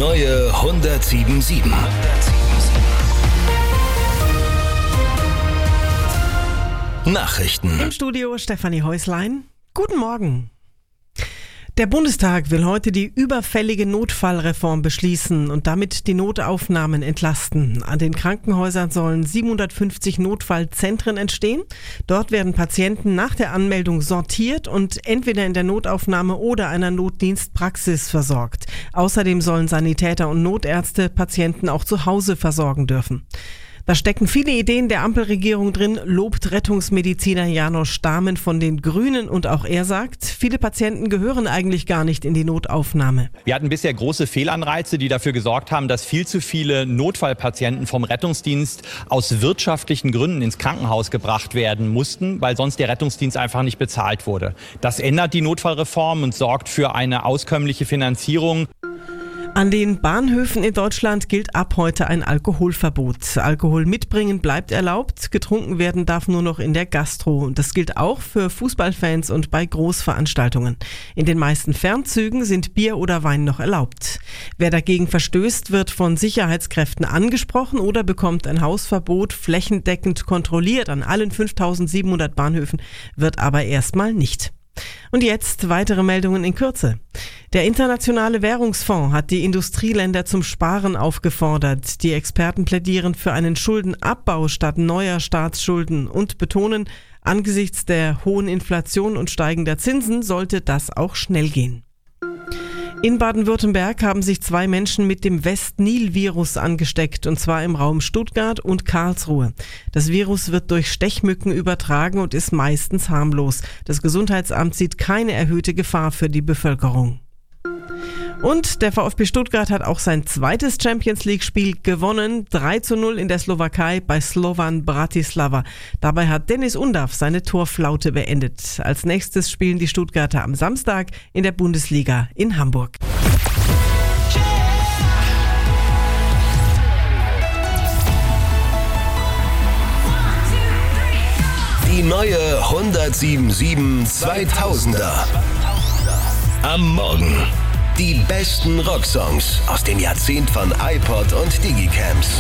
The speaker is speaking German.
neue 107.7. Nachrichten. Im Studio Stefanie Häuslein. Guten Morgen. Der Bundestag will heute die überfällige Notfallreform beschließen und damit die Notaufnahmen entlasten. An den Krankenhäusern sollen 750 Notfallzentren entstehen. Dort werden Patienten nach der Anmeldung sortiert und entweder in der Notaufnahme oder einer Notdienstpraxis versorgt. Außerdem sollen Sanitäter und Notärzte Patienten auch zu Hause versorgen dürfen. Da stecken viele Ideen der Ampelregierung drin, lobt Rettungsmediziner Janosch Stamen von den Grünen, und auch er sagt, viele Patienten gehören eigentlich gar nicht in die Notaufnahme. Wir hatten bisher große Fehlanreize, die dafür gesorgt haben, dass viel zu viele Notfallpatienten vom Rettungsdienst aus wirtschaftlichen Gründen ins Krankenhaus gebracht werden mussten, weil sonst der Rettungsdienst einfach nicht bezahlt wurde. Das ändert die Notfallreform und sorgt für eine auskömmliche Finanzierung. An den Bahnhöfen in Deutschland gilt ab heute ein Alkoholverbot. Alkohol mitbringen bleibt erlaubt, getrunken werden darf nur noch in der Gastro. Und das gilt auch für Fußballfans und bei Großveranstaltungen. In den meisten Fernzügen sind Bier oder Wein noch erlaubt. Wer dagegen verstößt, wird von Sicherheitskräften angesprochen oder bekommt ein Hausverbot flächendeckend kontrolliert. An allen 5.700 Bahnhöfen wird aber erstmal nicht. Und jetzt weitere Meldungen in Kürze. Der Internationale Währungsfonds hat die Industrieländer zum Sparen aufgefordert. Die Experten plädieren für einen Schuldenabbau statt neuer Staatsschulden und betonen, angesichts der hohen Inflation und steigender Zinsen sollte das auch schnell gehen. In Baden-Württemberg haben sich 2 Menschen mit dem West-Nil-Virus angesteckt, und zwar im Raum Stuttgart und Karlsruhe. Das Virus wird durch Stechmücken übertragen und ist meistens harmlos. Das Gesundheitsamt sieht keine erhöhte Gefahr für die Bevölkerung. Und der VfB Stuttgart hat auch sein zweites Champions-League-Spiel gewonnen. 3:0 in der Slowakei bei Slovan Bratislava. Dabei hat Dennis Undav seine Torflaute beendet. Als nächstes spielen die Stuttgarter am Samstag in der Bundesliga in Hamburg. Die neue 107.7 2000er. Am Morgen. Die besten Rocksongs aus dem Jahrzehnt von iPod und Digicams.